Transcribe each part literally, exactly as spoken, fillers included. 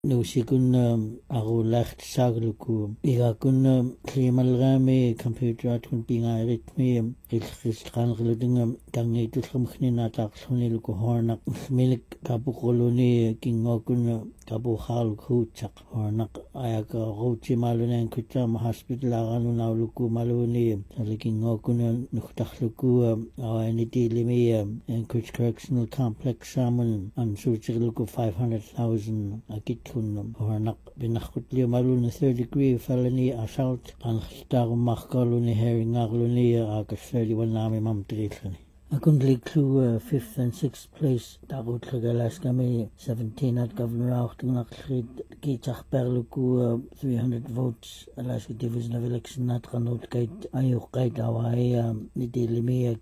nuusikun aqulaart saagluku igakun klimalraami computerat kun pingairitmi ilqilqaanqlutinga tangiitullumkhninaataaqluniluku hornaq milik kapuquluni kingokun kapuhaalukhuutsaq hornaq ayaka ruutimalunaan kutama hospitalaaranunaaluku maluni talikingokun nuhtarluku awainitiilimi Anchorage Correctional Complex saamun ansuutirluku five hundred thousand akitlunnum hornaq binarqutliumaluni third degree felony assault anqistaarumarqaluni hearingaarluni aakas thirty-one naami mamtirillani akundliklu fifth and sixth place taqutlagalaskami seventeen at governor aortinaqlrit kiitarperluku three hundred votes Alaska Division of Election natqanut kait ayuqqait awai nitilimi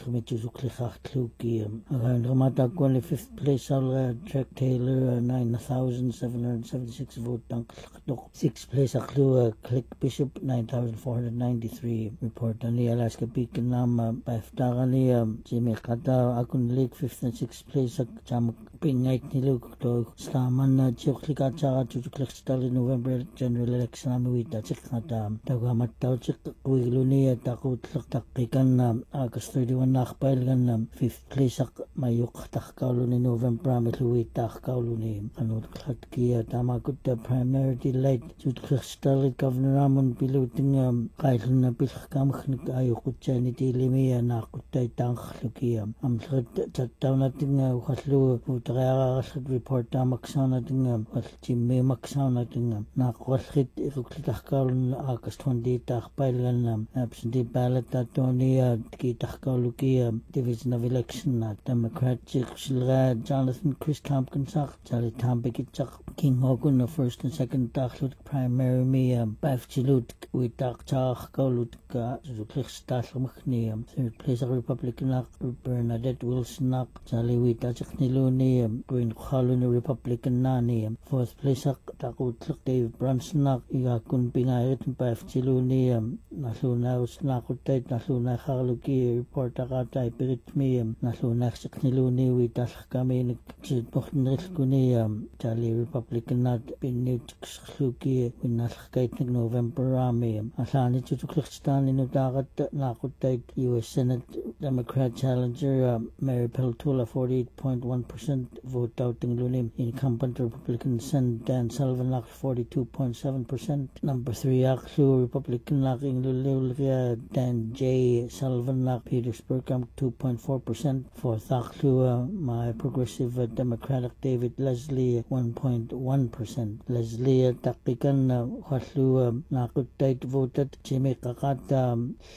kituullumitsusukliqartluki agaanramatakkuani fifth place alra Jack Taylor nine thousand seven hundred seventy-six vote tanqlqtoq sixth place aqlu Click Bishop nine thousand four hundred ninety-three report ani Alaska Beacon nama paiftarani Jimmy Kata akun league fifth and sixth place ak jam pingait niluk to staman chuklikata chuklikstal November general election amwita chikata tagamattaw chik wiglunia taqutlaq taqikan August thirty-one naqpailgan fifth place ak mayuq taqkauluni November amluita taqkauluni kanut khatkia tamakut primarily light chuklikstal governor amun piluting qailna bilqamkhnik ayuqutchani tilimia naquttai tang Lukia amsat tattaunatinga ukhallu utaqaaqallat report tamaksaunatinga walchimmi maksaunatinga naqwallit iruklitaqkaulun August twenty taqpailganna absentee ballot tatonia kitaqkaulukia Division of Election na Democratic shilga Jonathan Chris Tompkins aq jali tampikitaq King Hogan first and second taqlut primary mi bafchilut uitaqtaaqkaulut ka zuklixtalmkhni third place Republican Bernadette Wilson nak Jaliwita Chikniluni Green Khaluni Republican nani fourth place taqutlaq Dave Brunson nak igakun pingairit pafchiluni naluna usnaquttait naluna khaluki report aqatai piritmi naluna chikniluni witalqkami chitpornrilkuni Jali Republican nat pinnitxluki winnalqkaitnik November ami alani chutukliqstani nutaqat naquttait U S Senate Democrat challenger uh, Mary Peltola forty-eight point one percent vote out Lunim. Incumbent Republican Sen Dan Sullivan forty-two point seven percent. Number three Aklu Republican Lulilria Dan J Sullivan Petersburg two point four percent. Fourth Aklu uh, my progressive uh, Democratic David Leslie one point one percent. Leslie Takikan Khlu Nakutait voted Jimmy Kakata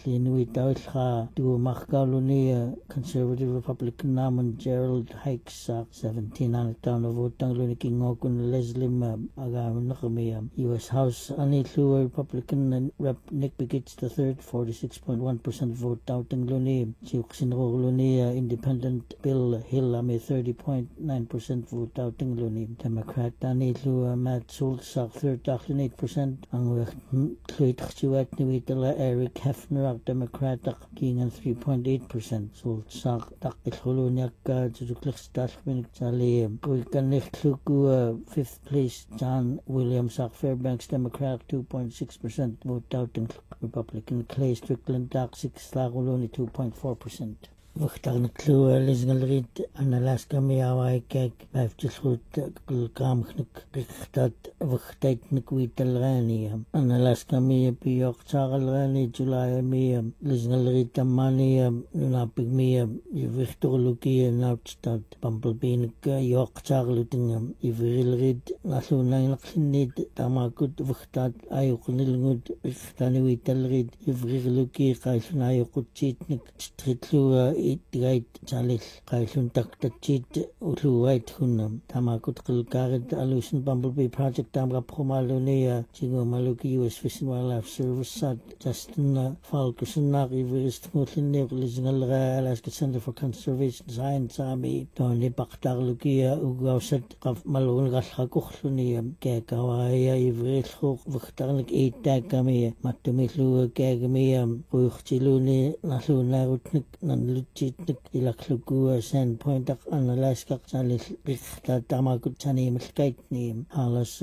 Linuita to Makkalu Conservative Republican naman Gerald Hikes uh, seventeen on town of votang luniking okun Leslie agawan nakami U S House anitlu Republican Rep Nick Begich the third forty-six point one percent vote out ng luni Chuksin luni Independent Bill Hill ame thirty point nine percent vote out ng luni Democrat anitlu Matt Schultz third eight percent ang tweet chiwat ni Witala Eric Hefner Democrat king and three point eight percent so sak takilhulunyak jujuklixtalmin Charlie Kuikanixluku fifth place John William Sak Fairbanks Democratic two point six percent vote out in Republican Clay Strickland tak six laguluni two point four percent Wachtarnaklu Lisgalrit an Alaska miawai kek baftilhut kulkamkhnik riktat wachtait nikwitalrani an Alaska mi piyok chagalrani July mi Lisgalrit amani nunapig mi yivichtorluki nautstad pampalbinik yok chagluting yivirilrid nasunay naklinid tamakut wachtat ayukunilngud riktani witalrid yivrilluki kaisunayukut chitnik stritlu It Chalil Kailun Takachit Uluwait Hunam Tamakut Kulkarit Alusion Bumblebee Project Tamra Promalunia Chingo Maluki U S Fish and Wildlife Service Sat Justin Falkusunak Iverist Mutlin Lizingal Alaska Center for Conservation Science Army Tony Baktar Lukia Ugausat Kaf Malun Gashakuchlunia Kakawaya Iverich Vuktarnik eight Takami Matumitlu Kagamia Puchiluni Nasuna Rutnik Nan Chitnik ilaklugu Sandpoint an Alaska Chalis Rikta Tamakut Chani Milkait name Halas